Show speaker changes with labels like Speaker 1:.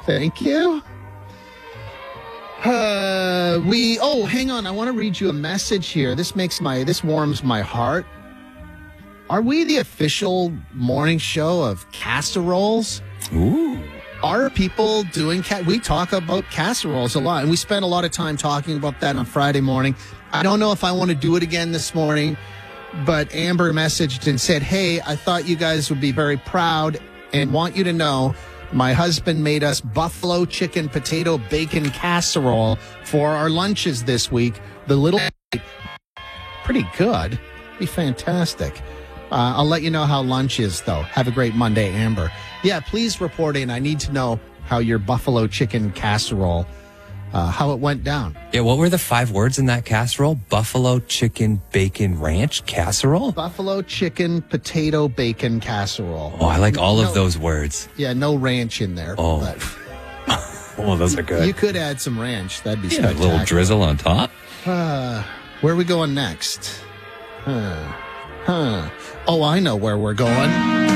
Speaker 1: Thank you. Hang on. I want to read you a message here. This warms my heart. Are we the official morning show of casseroles?
Speaker 2: Ooh.
Speaker 1: Are people doing we talk about casseroles a lot, and we spend a lot of time talking about that on Friday morning. I don't know if I want to do it again this morning, but Amber messaged and said, hey, I thought you guys would be very proud and want you to know my husband made us buffalo chicken potato bacon casserole for our lunches this week. The little pretty good. Be fantastic. I'll let you know how lunch is, though. Have a great Monday, Amber. Yeah, please report in. I need to know how your buffalo chicken casserole, how it went down.
Speaker 2: Yeah, what were the 5 words in that casserole? Buffalo chicken bacon ranch casserole?
Speaker 1: Buffalo chicken potato bacon casserole.
Speaker 2: Oh, I like all of those words.
Speaker 1: Yeah, no ranch in there.
Speaker 2: Oh.
Speaker 1: But
Speaker 2: Oh, those are good.
Speaker 1: you could add some ranch. That'd be
Speaker 2: Yeah, a
Speaker 1: spectacular.
Speaker 2: little drizzle on top.
Speaker 1: Where are we going next? Oh, I know where we're going.